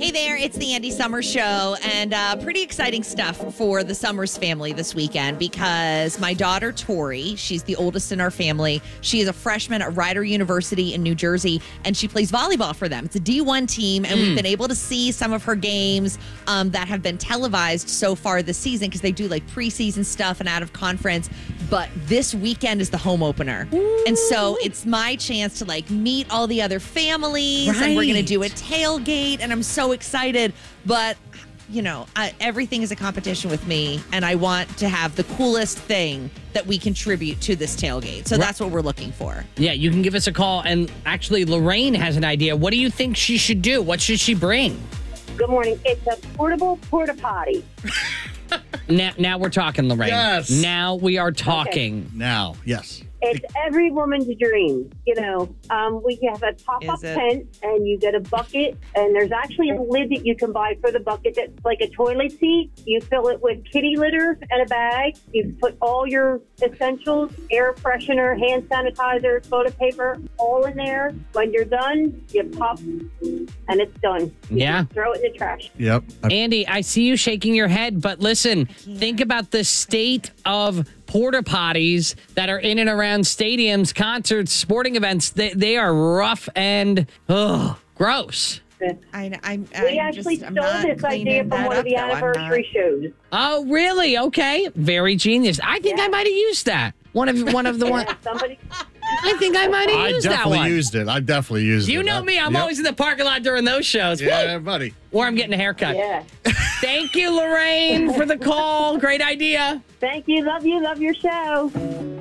Hey there, it's the Andy Summers Show, and pretty exciting stuff for the Summers family this weekend because my daughter, Tori, she's the oldest in our family. She is a freshman at Rider University in New Jersey, and she plays volleyball for them. It's a D1 team, and we've been able to see some of her games that have been televised so far this season because they do like preseason stuff and out of conference. But this weekend is the home opener. Ooh. And so it's my chance to like meet all the other families, and we're going to do a tailgate, and I'm so excited. But, you know, everything is a competition with me, and I want to have the coolest thing that we contribute to this tailgate. So that's what we're looking for. Yeah, you can give us a call. And actually, Lorraine has an idea. What do you think she should do? What should she bring? Good morning. It's a portable porta potty. Now we're talking, Lorraine. Yes. Now we are talking. Okay. Now, yes. It's every woman's dream. You know, we have a pop-up tent, and you get a bucket, and there's actually a lid that you can buy for the bucket that's like a toilet seat. You fill it with kitty litter and a bag. You put all your essentials, air freshener, hand sanitizer, toilet paper, all in there. When you're done, you pop, and it's done. Yeah. Throw it in the trash. Yep. Andy, I see you shaking your head, but listen, think about the state of porta potties that are in and around stadiums, concerts, sporting events. They are rough and gross. We actually stole this idea from one of the anniversary shows. Oh, really? Okay. Very genius. I think I might have used that. One of the one. Somebody. I think I might have used that one. I definitely used it. You know me. I'm always in the parking lot during those shows. Yeah, buddy. Or I'm getting a haircut. Yeah. Thank you, Lorraine, for the call. Great idea. Thank you. Love you. Love your show.